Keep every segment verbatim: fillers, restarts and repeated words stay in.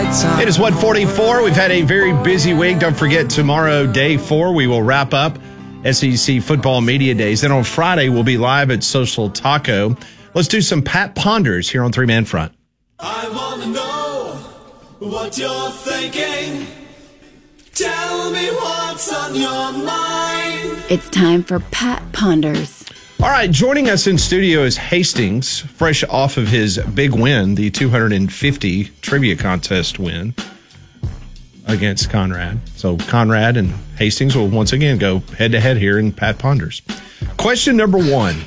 It is one forty-four. We've had a very busy week. Don't forget, tomorrow, day four, we will wrap up S E C Football Media Days. Then on Friday, we'll be live at Social Taco. Let's do some Pat Ponders here on Three Man Front. I want to know what you're thinking. Tell me what's on your mind. It's time for Pat Ponders. All right, joining us in studio is Hastings, fresh off of his big win, the two hundred fifty trivia contest win against Conrad. So Conrad and Hastings will once again go head-to-head here in Pat Ponders. Question number one.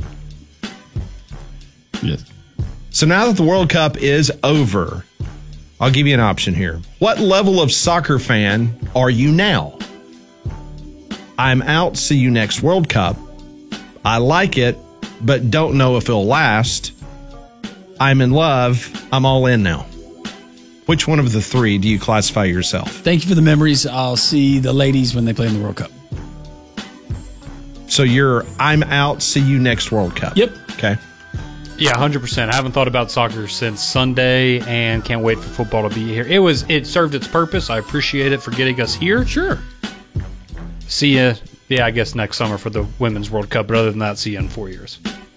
Yes. So now that the World Cup is over, I'll give you an option here. What level of soccer fan are you now? I'm out. See you next World Cup. I like it, but don't know if it'll last. I'm in love. I'm all in now. Which one of the three do you classify yourself? Thank you for the memories. I'll see the ladies when they play in the World Cup. So you're, I'm out. See you next World Cup. Yep. Okay. Yeah, one hundred percent. I haven't thought about soccer since Sunday and can't wait for football to be here. It was it served its purpose. I appreciate it for getting us here. Sure. See ya. Yeah, I guess next summer for the Women's World Cup. But other than that, see you in four years.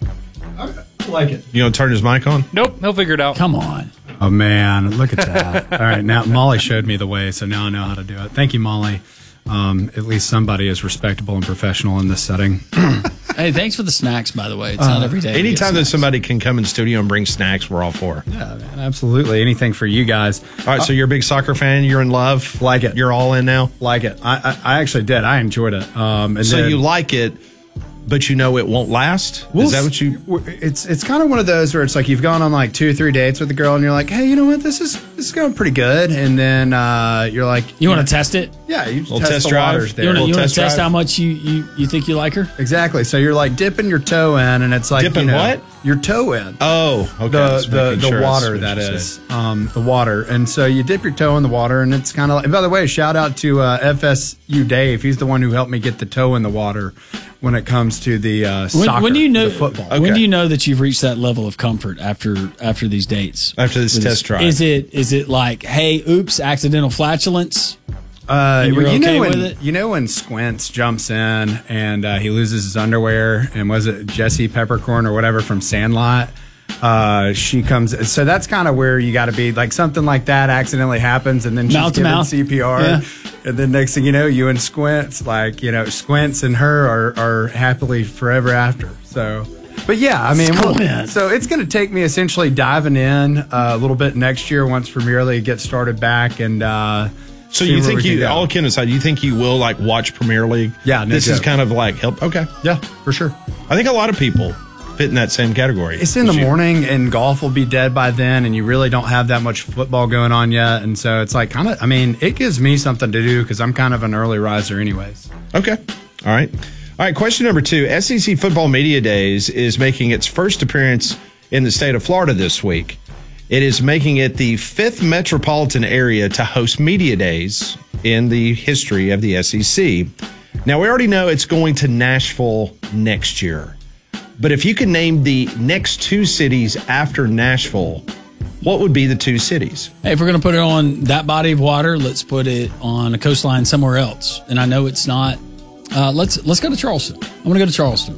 I like it. You gonna turn his mic on? Nope, he'll figure it out. Come on. Oh, man, look at that. All right, now Molly showed me the way, so now I know how to do it. Thank you, Molly. Um, at least somebody is respectable and professional in this setting. Hey, thanks for the snacks, by the way. It's uh, not every day. Anytime that somebody can come in studio and bring snacks, we're all for. Yeah, man, absolutely. Anything for you guys. All right, so you're a big soccer fan. You're in love. Like it. You're all in now. Like it. I I, I actually did. I enjoyed it. Um, and so then, you like it, but you know it won't last? Well, is that what you... It's it's kind of one of those where it's like you've gone on like two or three dates with a girl and you're like, hey, you know what? This is this is going pretty good. And then uh, you're like... You want to test it? Yeah, you just Little test, test the drive. waters there. You want to test test drive. how much you, you, you think you like her? Exactly. So you're like dipping your toe in and it's like... Dipping you know, what? Your toe in. Oh, okay. The Just the, making the sure water, that's that what you is. said. Um, the water. And so you dip your toe in the water and it's kind of like... And by the way, shout out to uh, F S U Dave. He's the one who helped me get the toe in the water when it comes to the uh, When, soccer, when do you know the football. Okay. When do you know that you've reached that level of comfort after after these dates? After this With test drive. Is it is it like, hey, oops, accidental flatulence? Uh, And you're well, you okay know with when it? you know when Squints jumps in and uh, he loses his underwear, and was it Jesse Peppercorn or whatever from Sandlot? Uh, she comes, so that's kind of where you got to be. Like something like that accidentally happens, and then she's Mouth to giving mouth. C P R, Yeah. and then next thing you know, you and Squints, like you know, Squints and her are are happily forever after. So. But yeah, I mean, well, so it's going to take me essentially diving in uh, a little bit next year once Premier League gets started back, and uh, So see you where think we can you, go. all kidding aside, you think you will like watch Premier League? Yeah, no This is joke. kind of like help. Okay. Yeah, for sure. I think a lot of people fit in that same category. It's in the as you. morning, and golf will be dead by then, and you really don't have that much football going on yet. And so it's like kind of, I mean, it gives me something to do because I'm kind of an early riser anyways. Okay. All right. All right. Question number two. S E C Football Media Days is making its first appearance in the state of Florida this week. It is making it the fifth metropolitan area to host Media Days in the history of the S E C. Now, we already know it's going to Nashville next year. But if you could name the next two cities after Nashville, what would be the two cities? Hey, if we're going to put it on that body of water, let's put it on a coastline somewhere else. And I know it's not. Uh, let's let's go to Charleston. I'm going to go to Charleston.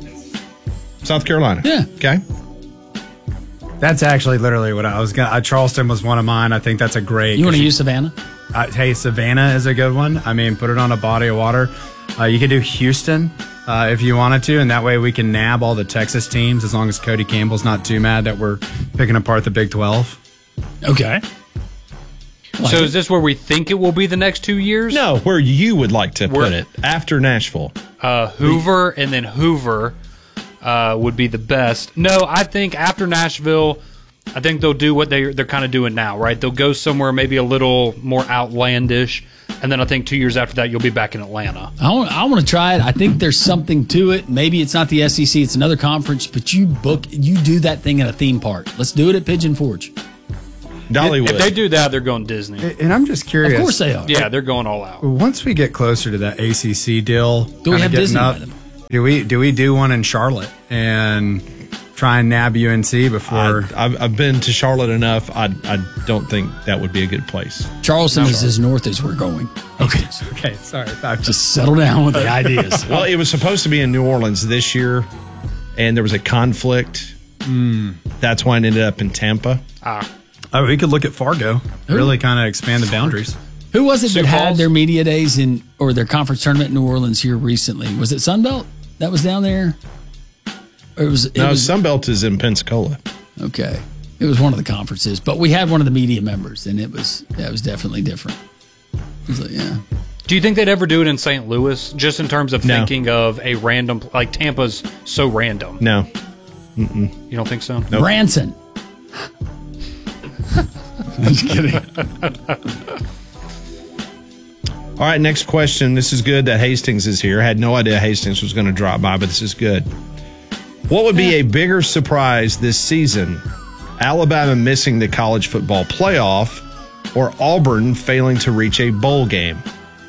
South Carolina. Yeah. Okay. That's actually literally what I was going to. Uh, Charleston was one of mine. I think that's a great. You want to use Savannah? Uh, hey, Savannah is a good one. I mean, put it on a body of water. Uh, you could do Houston uh, if you wanted to, and that way we can nab all the Texas teams as long as Cody Campbell's not too mad that we're picking apart the Big twelve. Okay. Like So it. is this where we think it will be the next two years? No, where you would like to Where- put it after Nashville. Uh, Hoover and then Hoover uh, would be the best. No, I think after Nashville, I think they'll do what they, they're kind of doing now, right? They'll go somewhere maybe a little more outlandish, and then I think two years after that, you'll be back in Atlanta. I want, I want to try it. I think there's something to it. Maybe it's not the S E C, it's another conference, but you book, you do that thing at a theme park. Let's do it at Pigeon Forge. Dollywood. If they do that, they're going Disney. And I'm just curious. Of course they are. Yeah, they're going all out. Once we get closer to that A C C deal, Do we kinda have getting Disney up, by them? do we do we do one in Charlotte and try and nab U N C before. I, I've, I've been to Charlotte enough. I, I don't think that would be a good place. Charleston is as north as we're going. Okay, okay, sorry. I Just settle down with the ideas. Well, it was supposed to be in New Orleans this year, and there was a conflict. Mm. That's why it ended up in Tampa. Ah, Oh, we could look at Fargo. Really kind of expand the boundaries. Who was it Sioux that had Falls? their media days in or their conference tournament in New Orleans here recently? Was it Sunbelt that was down there? Or it was it No, was, Sunbelt is in Pensacola. okay. It was one of the conferences, but we had one of the media members, and it was that was definitely different. It was like, yeah. do you think they'd ever do it in Saint Louis? Just in terms of No. thinking of a random, like Tampa's so random. No. You don't think so? Nope. Branson. Just kidding. All right, next question. This is good that Hastings is here. I had no idea Hastings was going to drop by, but this is good. What would be a bigger surprise this season? Alabama missing the college football playoff or Auburn failing to reach a bowl game?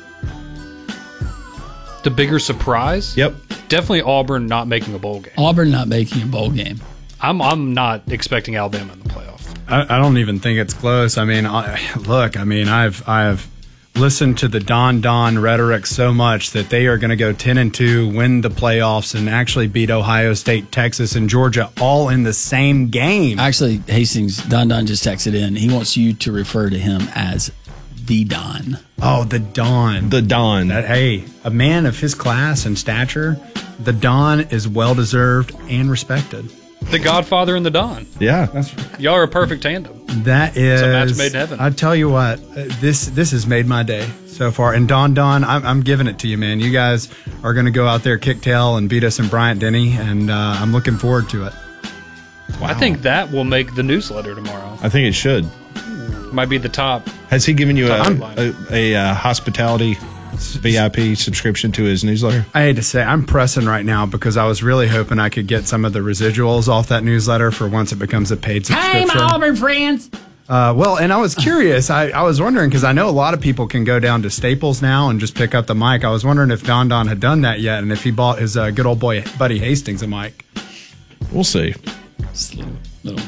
The bigger surprise? Yep. Definitely Auburn not making a bowl game. Auburn not making a bowl game. I'm I'm not expecting Alabama in the playoff. I, I don't even think it's close. I mean, I, look, I mean, I've I've listened to the Don Don rhetoric so much that they are going to go ten and two, win the playoffs, and actually beat Ohio State, Texas, and Georgia all in the same game. Actually, Hastings, Don Don just texted in. He wants you to refer to him as the Don. Oh, the Don. The Don. That, hey, a man of his class and stature, the Don is well deserved and respected. The Godfather and the Don. Yeah. That's Y'all are a perfect tandem. That is a match made in heaven. I tell you what, uh, this this has made my day so far. And Don Don, I'm, I'm giving it to you, man. You guys are going to go out there, kick tail, and beat us in Bryant Denny, and uh, I'm looking forward to it. I think that will make the newsletter tomorrow. I think it should. Might be the top. Has he given you a, Top a, line. a, uh, hospitality V I P subscription to his newsletter? I hate to say, I'm pressing right now because I was really hoping I could get some of the residuals off that newsletter for once it becomes a paid Hey, subscription. my Auburn friends. Uh, well, and I was curious. I, I was wondering because I know a lot of people can go down to Staples now and just pick up the mic. I was wondering if Don Don had done that yet and if he bought his uh, good old boy Buddy Hastings a mic. We'll see. Just a little, little.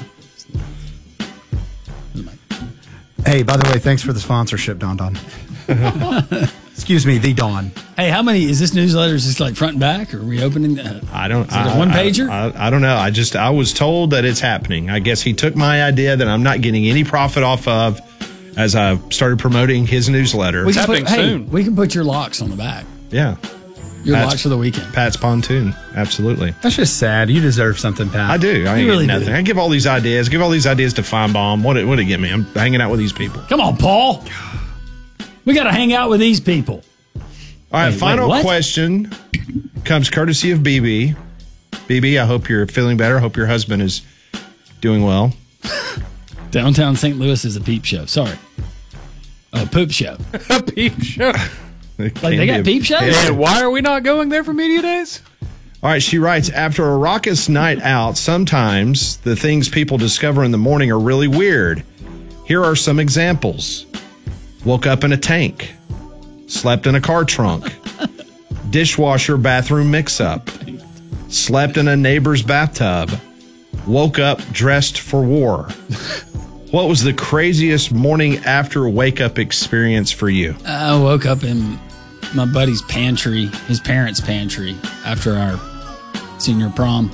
Hey, by the way, thanks for the sponsorship, Don Don. Excuse me, the Don. Hey, how many is this newsletter? Is this like front and back, or are we opening that? I don't. Is it a I- one-pager? I, I, I don't know. I just I was told that it's happening. I guess he took my idea that I'm not getting any profit off of as I started promoting his newsletter. We can put, happening hey, soon. we can put your locks on the back. yeah, Your Pat's- locks for the weekend. Pat's Pontoon. Absolutely. That's just sad. You deserve something, Pat. I do. I ain't You really getting nothing. do. I give all these ideas. Give all these ideas to Feinbaum. What it what it get me? I'm hanging out with these people. Come on, Paul. We got to hang out with these people. All right, Wait, final wait, what? question comes courtesy of B B. B B, I hope you're feeling better. I hope your husband is doing well. Downtown Saint Louis is a peep show. Sorry. A poop show. A peep show. Like they got peep shows? And why are we not going there for media days? All right, she writes, after a raucous night out, sometimes the things people discover in the morning are really weird. Here are some examples. Woke up in a tank. Slept in a car trunk. Dishwasher bathroom mix-up. Slept in a neighbor's bathtub. Woke up dressed for war. What was the craziest morning after wake-up experience for you? I woke up in my buddy's pantry, his parents' pantry, after our senior prom.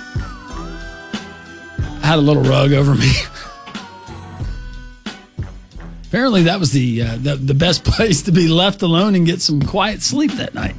I had a little rug over me. Apparently, that was the, uh, the the best place to be left alone and get some quiet sleep that night.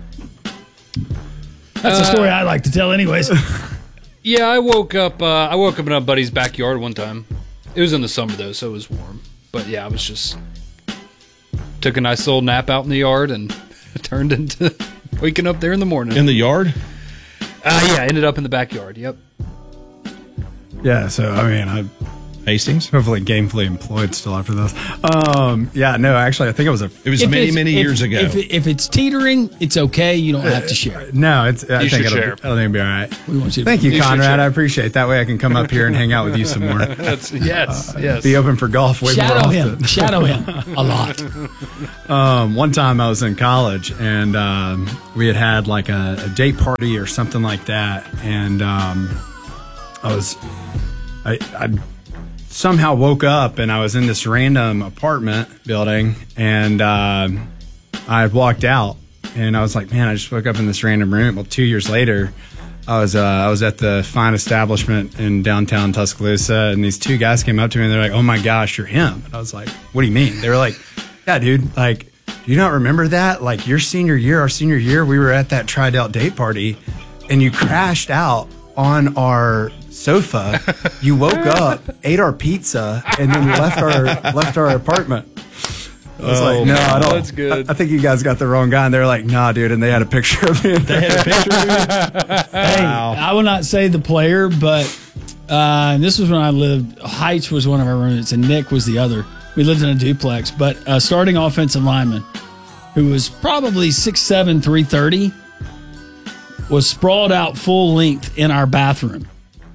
That's a story I like to tell, anyways. Yeah, I woke up. Uh, I woke up in a buddy's backyard one time. It was in the summer though, so it was warm. But yeah, I was just took a nice little nap out in the yard and it turned into waking up there in the morning. In the yard? Uh, yeah, I ended up in the backyard. Yep. Yeah, so, I mean, I Hastings? hopefully gainfully employed still after this. Um, yeah, no, actually, I think it was a. It was If many, it's- many if- years ago. If, if it's teetering, it's okay. You don't have to share. No, it's. I You think should it'll. share. Be, I think it'll be all right. We want you to Thank you, You should Conrad. share. I appreciate it. That way I can come up here and hang out with you some more. That's yes, yes. Be open for golf way more Shadow often. him. Shadow him a lot. Um, one time I was in college and um, we had had like a, a date party or something like that, and um, I was, I, I somehow woke up and I was in this random apartment building, and uh, I had walked out, and I was like, man, I just woke up in this random room. Well, two years later, I was uh, I was at the fine establishment in downtown Tuscaloosa, and these two guys came up to me and they're like, "Oh my gosh, you're him!" And I was like, "What do you mean?" They were like, "Yeah, dude, like, do you not remember that? Like, your senior year, our senior year, we were at that Tri-Delt date party, and you crashed out on our sofa. You woke up, ate our pizza, and then left our left our apartment." I was Oh, like, no, I don't. that's good. I, I think you guys got the wrong guy. And they're like, nah, dude. And they had a picture of me. They had a picture of you? Hey, Wow. I will not say the player, but uh, and this was when I lived. Heights was one of our roommates, and Nick was the other. We lived in a duplex, but a starting offensive lineman who was probably six seven, three thirty was sprawled out full length in our bathroom.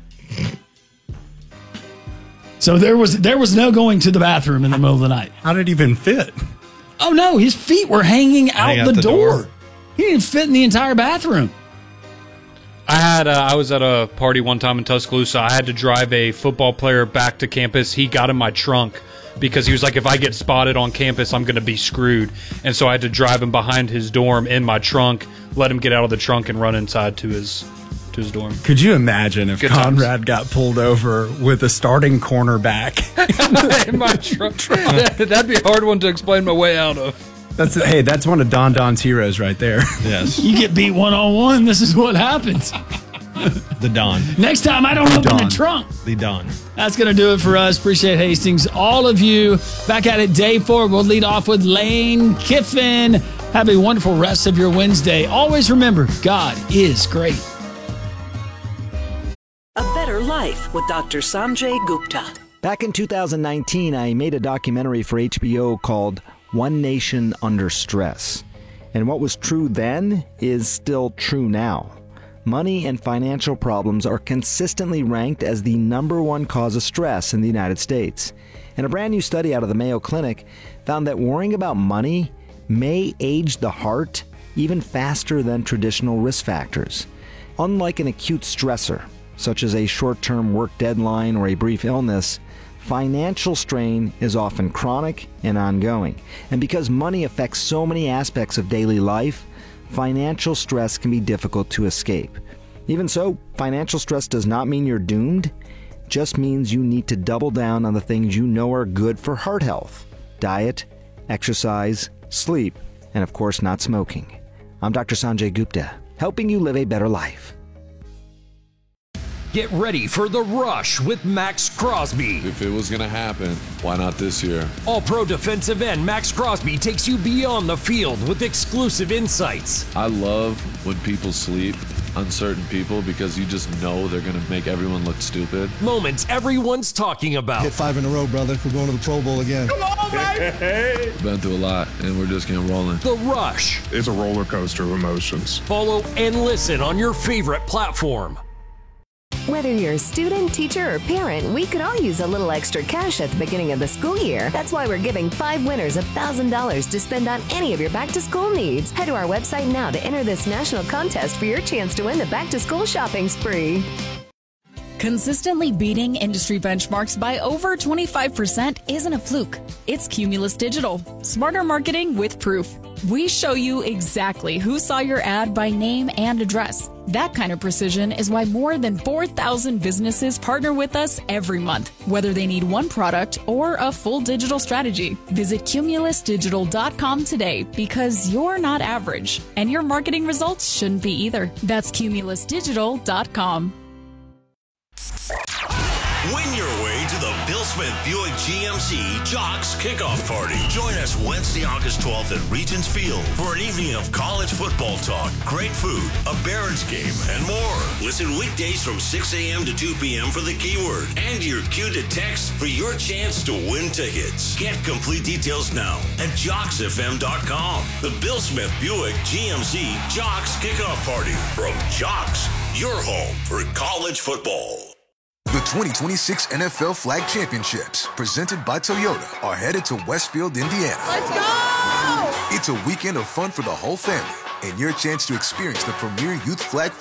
So there was there was no going to the bathroom in the middle of the night. How did it even fit? Oh no, his feet were hanging out, Hanging the, out the door. door. He didn't fit in the entire bathroom. I had uh, I was at a party one time in Tuscaloosa. I had to drive a football player back to campus. He got in my trunk because he was like, if I get spotted on campus, I'm going to be screwed. And so I had to drive him behind his dorm in my trunk, let him get out of the trunk, and run inside to his to his dorm. Could you imagine if Good times. Conrad got pulled over with a starting cornerback? in my trunk. That'd be a hard one to explain my way out of. That's hey, that's one of Don Don's heroes right there. Yes. You get beat one on one. This is what happens. The Don. Next time, I don't open Don. the trunk. The Don. That's going to do it for us. Appreciate Hastings. All of you back at it day four. We'll lead off with Lane Kiffin. Have a wonderful rest of your Wednesday. Always remember, God is great. A Better Life with Doctor Sanjay Gupta. Back in two thousand nineteen, I made a documentary for H B O called One Nation Under Stress. And what was true then is still true now. Money and financial problems are consistently ranked as the number one cause of stress in the United States. And a brand new study out of the Mayo Clinic found that worrying about money may age the heart even faster than traditional risk factors. Unlike an acute stressor, such as a short-term work deadline or a brief illness, financial strain is often chronic and ongoing. And because money affects so many aspects of daily life, financial stress can be difficult to escape. Even so, financial stress does not mean you're doomed. It just means you need to double down on the things you know are good for heart health: diet, exercise, sleep, and of course not smoking. I'm Doctor Sanjay Gupta, helping you live a better life. Get ready for The Rush with Max Crosby. If it was going to happen, why not this year? All-pro defensive end Max Crosby takes you beyond the field with exclusive insights. I love when people sleep, uncertain people, because you just know they're going to make everyone look stupid. Moments everyone's talking about. Hit five in a row, brother. We're going to the Pro Bowl again. Come on, baby! We've been through a lot, and we're just getting rolling. The Rush. It's a roller coaster of emotions. Follow and listen on your favorite platform. Whether you're a student, teacher, or parent, we could all use a little extra cash at the beginning of the school year. That's why we're giving five winners one thousand dollars to spend on any of your back-to-school needs. Head to our website now to enter this national contest for your chance to win the back-to-school shopping spree. Consistently beating industry benchmarks by over twenty-five percent isn't a fluke. It's Cumulus Digital. Smarter marketing with proof. We show you exactly who saw your ad by name and address. That kind of precision is why more than four thousand businesses partner with us every month, whether they need one product or a full digital strategy. Visit cumulus digital dot com today, because you're not average, and your marketing results shouldn't be either. That's cumulus digital dot com. Win your way to the Bill Smith Buick G M C Jocks Kickoff Party. Join us Wednesday, August twelfth at Regents Field for an evening of college football talk, great food, a Barons game, and more. Listen weekdays from six a.m. to two p.m. for the keyword and your cue to text for your chance to win tickets. Get complete details now at jocks f m dot com. The Bill Smith Buick G M C Jocks Kickoff Party from Jocks, your home for college football. The twenty twenty-six N F L Flag Championships, presented by Toyota, are headed to Westfield, Indiana. Let's go! It's a weekend of fun for the whole family, and your chance to experience the premier youth flag